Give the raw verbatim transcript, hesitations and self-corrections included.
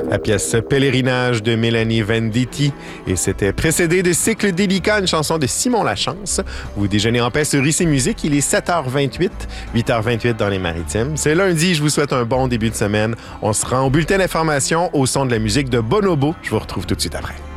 La pièce Pèlerinage de Mélanie Venditti et c'était précédé de Cycle délicat, une chanson de Simon Lachance. Vous déjeunez en paix sur I C Musique, il est sept heures vingt-huit, huit heures vingt-huit dans les Maritimes. C'est lundi, je vous souhaite un bon début de semaine. On se rend au bulletin d'information au son de la musique de Bonobo. Je vous retrouve tout de suite après.